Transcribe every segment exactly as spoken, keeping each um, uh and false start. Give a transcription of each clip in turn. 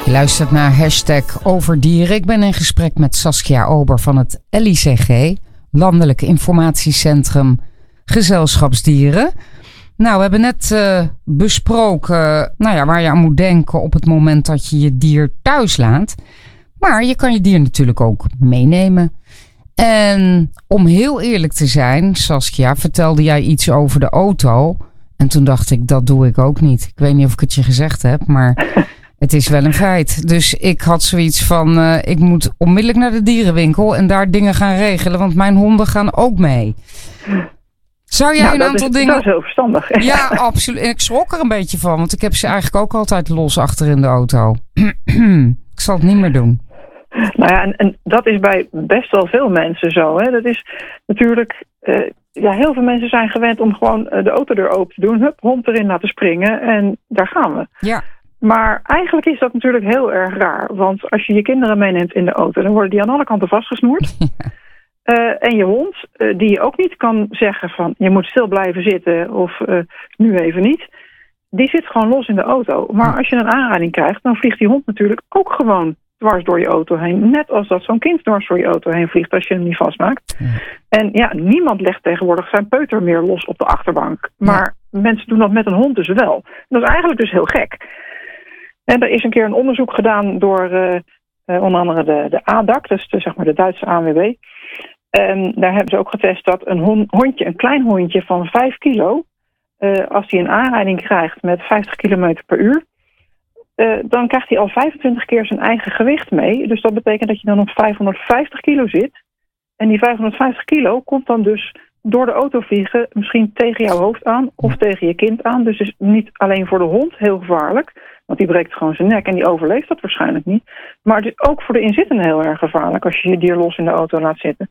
Je luistert naar hashtag Over Dieren. Ik ben in gesprek met Saskia Ober van het L I C G, Landelijk Informatiecentrum Gezelschapsdieren. Nou, we hebben net uh, besproken nou ja, waar je aan moet denken op het moment dat je je dier thuis laat. Maar je kan je dier natuurlijk ook meenemen. En om heel eerlijk te zijn, Saskia, vertelde jij iets over de auto. En toen dacht ik, dat doe ik ook niet. Ik weet niet of ik het je gezegd heb, maar het is wel een feit. Dus ik had zoiets van, uh, ik moet onmiddellijk naar de dierenwinkel en daar dingen gaan regelen. Want mijn honden gaan ook mee. Zou jij nou, een dat aantal is, dingen... Dat is heel verstandig. Ja, absoluut. En ik schrok er een beetje van, want ik heb ze eigenlijk ook altijd los achter in de auto. Ik zal het niet meer doen. Nou ja, en, en dat is bij best wel veel mensen zo. Hè. Dat is natuurlijk... Uh, ja, heel veel mensen zijn gewend om gewoon uh, de autodeur open te doen. Hup, hond erin laten springen en daar gaan we. Ja. Maar eigenlijk is dat natuurlijk heel erg raar. Want als je je kinderen meeneemt in de auto, dan worden die aan alle kanten vastgesnoerd. Ja. Uh, en je hond, uh, die je ook niet kan zeggen van je moet stil blijven zitten of uh, nu even niet. Die zit gewoon los in de auto. Maar als je een aanrijding krijgt, dan vliegt die hond natuurlijk ook gewoon dwars door je auto heen. Net als dat zo'n kind dwars door je auto heen vliegt als je hem niet vastmaakt. Ja. En ja, niemand legt tegenwoordig zijn peuter meer los op de achterbank. Maar ja. mensen doen dat met een hond dus wel. Dat is eigenlijk dus heel gek. En er is een keer een onderzoek gedaan door uh, uh, onder andere de, de A D A C, dus de, zeg maar de Duitse A N W B. En daar hebben ze ook getest dat een hond, hondje, een klein hondje van vijf kilo, uh, als hij een aanrijding krijgt met vijftig kilometer per uur, uh, dan krijgt hij al vijfentwintig keer zijn eigen gewicht mee. Dus dat betekent dat je dan op vijfhonderdvijftig kilo zit. En die vijfhonderdvijftig kilo komt dan dus door de auto vliegen misschien tegen jouw hoofd aan of tegen je kind aan. Dus het is niet alleen voor de hond heel gevaarlijk, want die breekt gewoon zijn nek en die overleeft dat waarschijnlijk niet. Maar het is ook voor de inzittenden heel erg gevaarlijk als je je dier los in de auto laat zitten.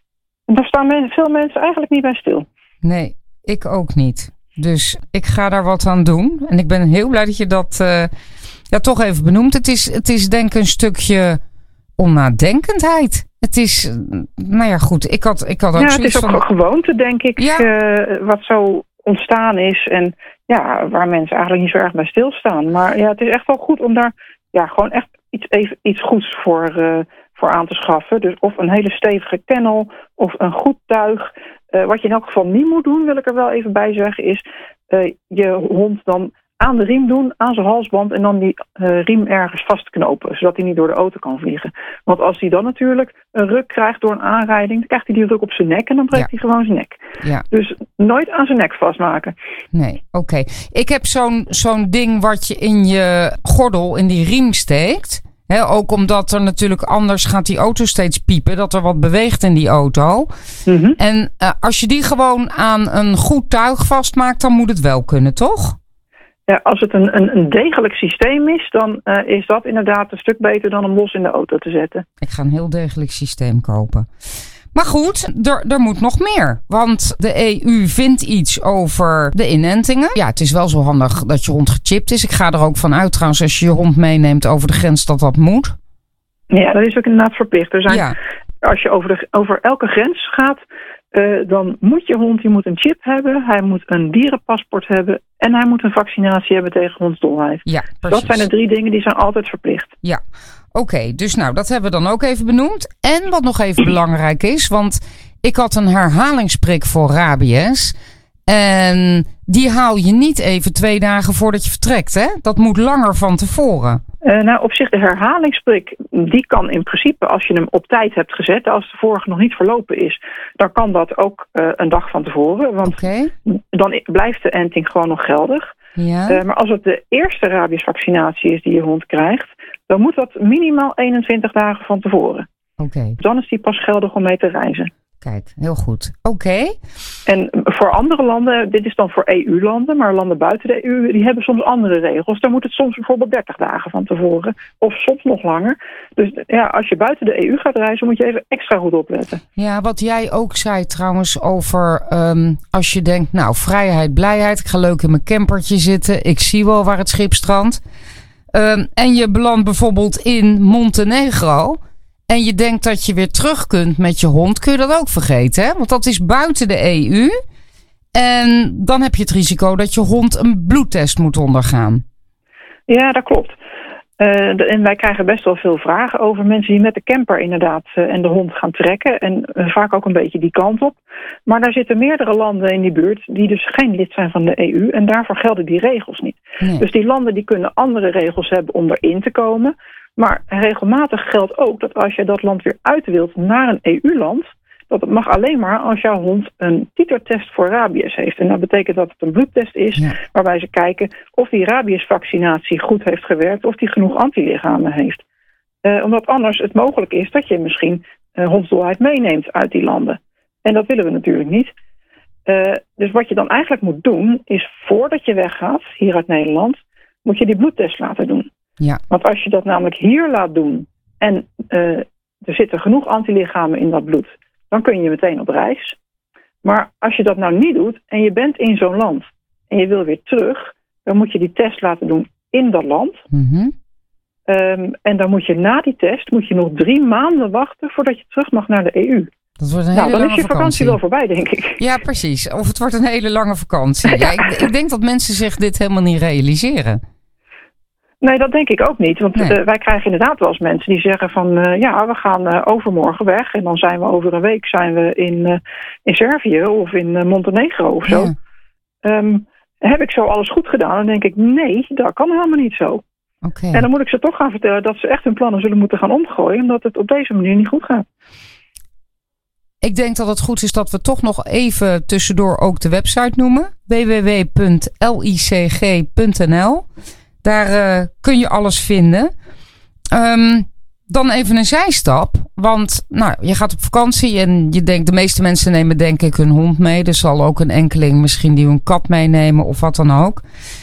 En daar staan men, veel mensen eigenlijk niet bij stil. Nee, ik ook niet. Dus ik ga daar wat aan doen. En ik ben heel blij dat je dat uh, ja, toch even benoemt. Het is, het is denk ik een stukje onnadenkendheid. Het is, nou ja goed, ik had, ik had ook ja, zoiets het is ook van... gewoonte, denk ik, ja. uh, wat zo ontstaan is. En ja, waar mensen eigenlijk niet zo erg bij stilstaan. Maar ja, het is echt wel goed om daar ja, gewoon echt iets, even, iets goeds voor, uh, voor aan te schaffen. Dus of een hele stevige kennel of een goed tuig. Uh, wat je in elk geval niet moet doen, wil ik er wel even bij zeggen, is uh, je hond dan aan de riem doen, aan zijn halsband en dan die uh, riem ergens vastknopen, zodat hij niet door de auto kan vliegen. Want als hij dan natuurlijk een ruk krijgt door een aanrijding, dan krijgt hij die ruk op zijn nek en dan breekt ja. hij gewoon zijn nek. Ja. Dus nooit aan zijn nek vastmaken. Nee, oké. Okay. Ik heb zo'n, zo'n ding wat je in je gordel, in die riem steekt. He, ook omdat er natuurlijk anders gaat die auto steeds piepen, dat er wat beweegt in die auto. Mm-hmm. En uh, als je die gewoon aan een goed tuig vastmaakt, dan moet het wel kunnen, toch? Ja, als het een, een, een degelijk systeem is, dan uh, is dat inderdaad een stuk beter dan hem los in de auto te zetten. Ik ga een heel degelijk systeem kopen. Maar goed, er, er moet nog meer. Want de E U vindt iets over de inentingen. Ja, het is wel zo handig dat je hond gechipt is. Ik ga er ook van uit trouwens, als je je hond meeneemt over de grens, dat dat moet. Ja, dat is ook inderdaad verplicht. Er zijn, ja. Als je over, de, over elke grens gaat, uh, dan moet je hond die moet een chip hebben. Hij moet een dierenpaspoort hebben. En hij moet een vaccinatie hebben tegen hondsdolheid. Ja, dat zijn de drie dingen die zijn altijd verplicht. Ja, oké. Okay, dus nou, dat hebben we dan ook even benoemd. En wat nog even belangrijk is, want ik had een herhalingsprik voor rabies. En die haal je niet even twee dagen voordat je vertrekt, hè? Dat moet langer van tevoren. Uh, nou, op zich de herhalingsprik, die kan in principe, als je hem op tijd hebt gezet, als de vorige nog niet verlopen is, dan kan dat ook uh, een dag van tevoren. Want okay. dan blijft de enting gewoon nog geldig. Ja. Uh, maar als het de eerste rabiesvaccinatie is die je hond krijgt, dan moet dat minimaal eenentwintig dagen van tevoren. Okay. Dan is die pas geldig om mee te reizen. Kijk, heel goed. Oké. Okay. En voor andere landen, dit is dan voor E U-landen, maar landen buiten de E U, die hebben soms andere regels. Dan moet het soms bijvoorbeeld dertig dagen van tevoren, of soms nog langer. Dus ja, als je buiten de E U gaat reizen, moet je even extra goed opletten. Ja, wat jij ook zei trouwens over um, als je denkt, nou, vrijheid, blijheid, ik ga leuk in mijn campertje zitten, ik zie wel waar het schip strandt. Um, en je belandt bijvoorbeeld in Montenegro. En je denkt dat je weer terug kunt met je hond, kun je dat ook vergeten, hè? Want dat is buiten de E U. En dan heb je het risico dat je hond een bloedtest moet ondergaan. Ja, dat klopt. Uh, de, en wij krijgen best wel veel vragen over mensen die met de camper inderdaad uh, en de hond gaan trekken. En uh, vaak ook een beetje die kant op. Maar daar zitten meerdere landen in die buurt die dus geen lid zijn van de E U. En daarvoor gelden die regels niet. Nee. Dus die landen die kunnen andere regels hebben om erin te komen. Maar regelmatig geldt ook dat als je dat land weer uit wilt naar een E U-land... dat het mag alleen maar als jouw hond een titertest voor rabies heeft. En dat betekent dat het een bloedtest is, ja, waarbij ze kijken of die rabiesvaccinatie goed heeft gewerkt, of die genoeg antilichamen heeft. Uh, omdat anders het mogelijk is dat je misschien uh, hondsdolheid meeneemt uit die landen. En dat willen we natuurlijk niet. Uh, dus wat je dan eigenlijk moet doen, is voordat je weggaat, hier uit Nederland, moet je die bloedtest laten doen. Ja. Want als je dat namelijk hier laat doen en uh, er zitten genoeg antilichamen in dat bloed, dan kun je meteen op reis. Maar als je dat nou niet doet en je bent in zo'n land en je wil weer terug, dan moet je die test laten doen in dat land. Mm-hmm. Um, en dan moet je na die test moet je nog drie maanden wachten voordat je terug mag naar de E U. Dat wordt een nou, hele dan is je vakantie. vakantie wel voorbij, denk ik. Ja, precies. Of het wordt een hele lange vakantie. Ja, ik, ik denk dat mensen zich dit helemaal niet realiseren. Nee, dat denk ik ook niet. Want nee. uh, wij krijgen inderdaad wel eens mensen die zeggen van... Uh, ja, we gaan uh, overmorgen weg. En dan zijn we over een week zijn we in, uh, in Servië of in uh, Montenegro of zo. Ja. Um, heb ik zo alles goed gedaan? Dan denk ik, nee, dat kan helemaal niet zo. Okay. En dan moet ik ze toch gaan vertellen dat ze echt hun plannen zullen moeten gaan omgooien. Omdat het op deze manier niet goed gaat. Ik denk dat het goed is dat we toch nog even tussendoor ook de website noemen. w w w punt l i c g punt n l. Daar uh, kun je alles vinden. Um, dan even een zijstap. Want nou, je gaat op vakantie en je denkt, de meeste mensen nemen denk ik hun hond mee. Er zal ook een enkeling misschien die hun kat meenemen of wat dan ook.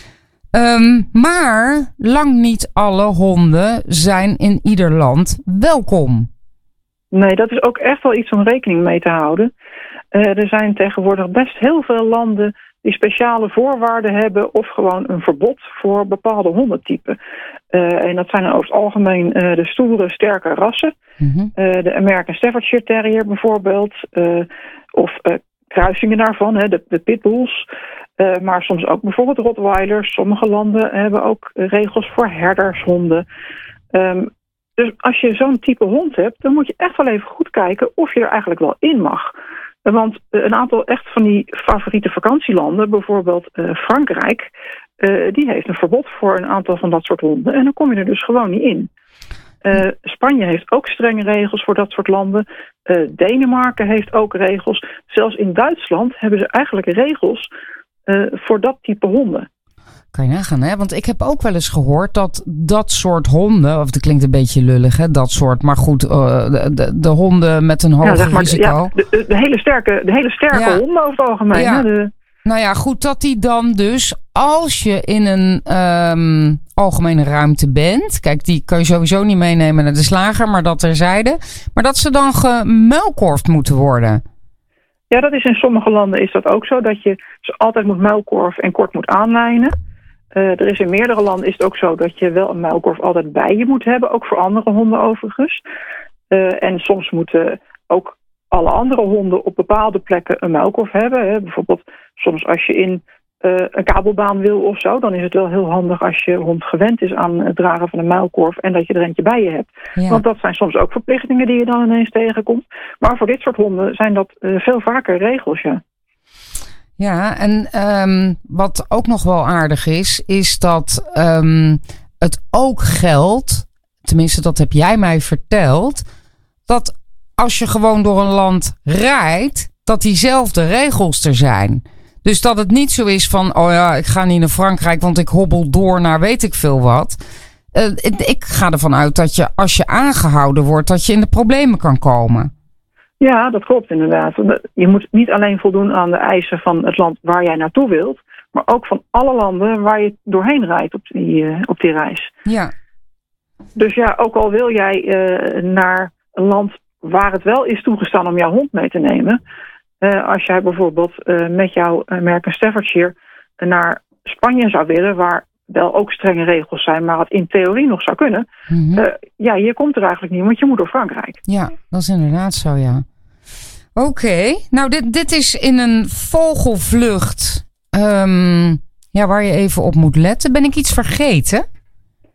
Um, maar lang niet alle honden zijn in ieder land welkom. Nee, dat is ook echt wel iets om rekening mee te houden. Uh, er zijn tegenwoordig best heel veel landen die speciale voorwaarden hebben of gewoon een verbod voor bepaalde hondentypen. Uh, en dat zijn dan over het algemeen uh, de stoere, sterke rassen. Mm-hmm. Uh, de American Staffordshire Terrier bijvoorbeeld. Uh, of uh, kruisingen daarvan, hè, de, de pitbulls. Uh, maar soms ook bijvoorbeeld rottweilers. Sommige landen hebben ook regels voor herdershonden. Um, dus als je zo'n type hond hebt, dan moet je echt wel even goed kijken of je er eigenlijk wel in mag. Want een aantal echt van die favoriete vakantielanden, bijvoorbeeld uh, Frankrijk, uh, die heeft een verbod voor een aantal van dat soort honden. En dan kom je er dus gewoon niet in. Uh, Spanje heeft ook strenge regels voor dat soort landen. Uh, Denemarken heeft ook regels. Zelfs in Duitsland hebben ze eigenlijk regels uh, voor dat type honden. Kan je nagaan, hè? Want ik heb ook wel eens gehoord dat dat soort honden, of dat klinkt een beetje lullig, hè? Dat soort, maar goed, uh, de, de, de honden met een hoog ja, zeg maar, risico. Ja, de, de hele sterke, de hele sterke ja. honden over het algemeen. Ja. Hè? De... Nou ja, goed, dat die dan dus, als je in een um, algemene ruimte bent, kijk, die kan je sowieso niet meenemen naar de slager, maar dat terzijde, maar dat ze dan gemuilkorfd moeten worden. Ja, dat is in sommige landen is dat ook zo, dat je ze altijd moet muilkorven en kort moet aanlijnen. Uh, er is in meerdere landen is het ook zo dat je wel een muilkorf altijd bij je moet hebben. Ook voor andere honden overigens. Uh, en soms moeten ook alle andere honden op bepaalde plekken een muilkorf hebben. Hè. Bijvoorbeeld soms als je in uh, een kabelbaan wil of zo. Dan is het wel heel handig als je hond gewend is aan het dragen van een muilkorf. En dat je er eentje bij je hebt. Ja. Want dat zijn soms ook verplichtingen die je dan ineens tegenkomt. Maar voor dit soort honden zijn dat uh, veel vaker regels, ja. Ja, en um, wat ook nog wel aardig is, is dat um, het ook geldt, tenminste dat heb jij mij verteld, dat als je gewoon door een land rijdt, dat diezelfde regels er zijn. Dus dat het niet zo is van, oh ja, ik ga niet naar Frankrijk, want ik hobbel door naar weet ik veel wat. Uh, ik ga ervan uit dat je, als je aangehouden wordt, dat je in de problemen kan komen. Ja, dat klopt inderdaad. Je moet niet alleen voldoen aan de eisen van het land waar jij naartoe wilt, maar ook van alle landen waar je doorheen rijdt op die, uh, op die reis. Ja. Dus ja, ook al wil jij uh, naar een land waar het wel is toegestaan om jouw hond mee te nemen. Uh, als jij bijvoorbeeld uh, met jouw American Staffordshire naar Spanje zou willen, waar wel ook strenge regels zijn, maar het in theorie nog zou kunnen. Mm-hmm. Uh, ja, je komt er eigenlijk niet, want je moet door Frankrijk. Ja, dat is inderdaad zo, ja. Oké, okay. Nou dit, dit is in een vogelvlucht um, ja, waar je even op moet letten. Ben ik iets vergeten?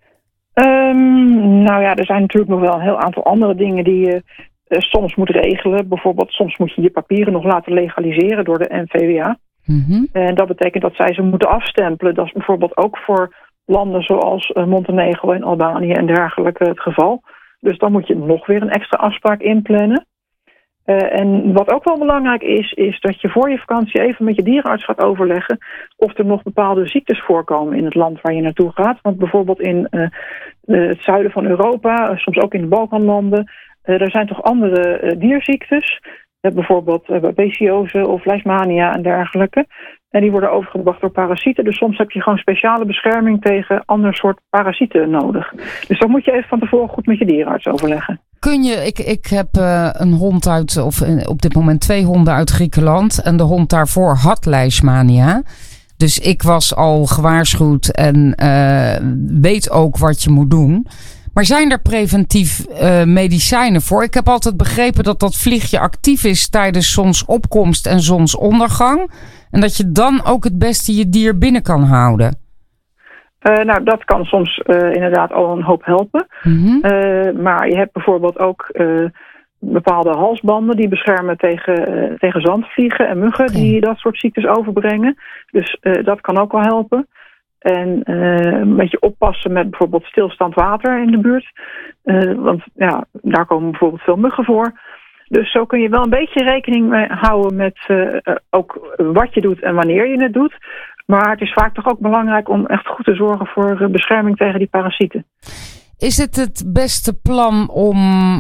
Um, nou ja, er zijn natuurlijk nog wel een heel aantal andere dingen die je uh, soms moet regelen. Bijvoorbeeld, soms moet je je papieren nog laten legaliseren door de N V W A. Mm-hmm. En dat betekent dat zij ze moeten afstempelen. Dat is bijvoorbeeld ook voor landen zoals uh, Montenegro en Albanië en dergelijke het geval. Dus dan moet je nog weer een extra afspraak inplannen. Uh, en wat ook wel belangrijk is, is dat je voor je vakantie even met je dierenarts gaat overleggen of er nog bepaalde ziektes voorkomen in het land waar je naartoe gaat. Want bijvoorbeeld in uh, uh, het zuiden van Europa, uh, soms ook in de Balkanlanden, uh, er zijn toch andere uh, dierziektes. Uh, bijvoorbeeld uh, babesioze of leishmania en dergelijke. En die worden overgebracht door parasieten. Dus soms heb je gewoon speciale bescherming tegen ander soort parasieten nodig. Dus dat moet je even van tevoren goed met je dierenarts overleggen. Kun je, ik, ik heb uh, een hond uit, of uh, op dit moment twee honden uit Griekenland. En de hond daarvoor had leishmania. Dus ik was al gewaarschuwd en uh, weet ook wat je moet doen. Maar zijn er preventief uh, medicijnen voor? Ik heb altijd begrepen dat dat vliegje actief is tijdens zonsopkomst en zonsondergang. En dat je dan ook het beste je dier binnen kan houden. Uh, nou, dat kan soms uh, inderdaad al een hoop helpen. Mm-hmm. Uh, maar je hebt bijvoorbeeld ook uh, bepaalde halsbanden die beschermen tegen, uh, tegen zandvliegen en muggen okay. die dat soort ziektes overbrengen. Dus uh, dat kan ook wel helpen. En uh, een beetje oppassen met bijvoorbeeld stilstand water in de buurt. Uh, want ja, daar komen bijvoorbeeld veel muggen voor. Dus zo kun je wel een beetje rekening mee houden met uh, ook wat je doet en wanneer je het doet. Maar het is vaak toch ook belangrijk om echt goed te zorgen voor bescherming tegen die parasieten. Is het het beste plan om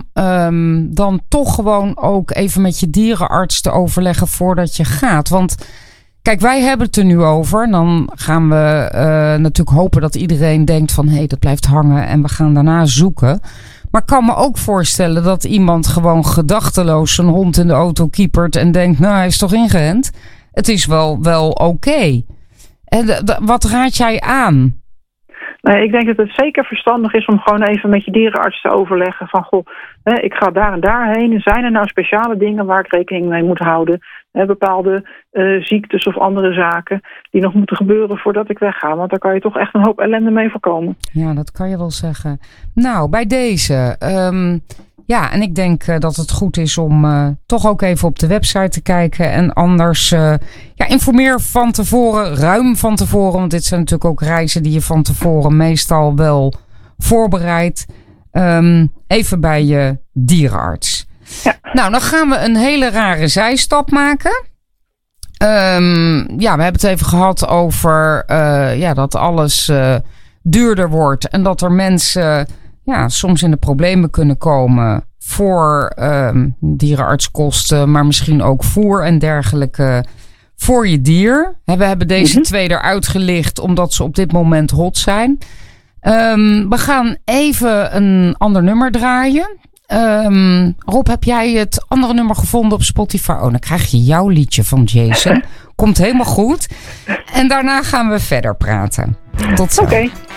um, dan toch gewoon ook even met je dierenarts te overleggen voordat je gaat? Want kijk, wij hebben het er nu over. En dan gaan we uh, natuurlijk hopen dat iedereen denkt van hé, hey, dat blijft hangen en we gaan daarna zoeken. Maar ik kan me ook voorstellen dat iemand gewoon gedachteloos zijn hond in de auto kiepert en denkt, nou, hij is toch ingeënt? Het is wel, wel oké. Okay. En d- d- wat raad jij aan? Nee, ik denk dat het zeker verstandig is om gewoon even met je dierenarts te overleggen van goh, hè, ik ga daar en daarheen. Zijn er nou speciale dingen waar ik rekening mee moet houden? Hè, bepaalde uh, ziektes of andere zaken die nog moeten gebeuren voordat ik wegga. Want daar kan je toch echt een hoop ellende mee voorkomen. Ja, dat kan je wel zeggen. Nou, bij deze. Um, ja, en ik denk uh, dat het goed is om uh, toch ook even op de website te kijken. En anders uh, ja, informeer van tevoren, ruim van tevoren. Want dit zijn natuurlijk ook reizen die je van tevoren meestal wel voorbereidt. Um, even bij je dierenarts. Ja. Nou, dan gaan we een hele rare zijstap maken. Um, ja, we hebben het even gehad over uh, ja, dat alles uh, duurder wordt. En dat er mensen ja, soms in de problemen kunnen komen voor um, dierenartskosten. Maar misschien ook voer en dergelijke voor je dier. We hebben deze mm-hmm. twee eruit gelicht omdat ze op dit moment hot zijn. Um, we gaan even een ander nummer draaien. Um, Rob, heb jij het andere nummer gevonden op Spotify? Oh, dan krijg je jouw liedje van Jason. Komt helemaal goed. En daarna gaan we verder praten. Tot zo. Oké. Okay.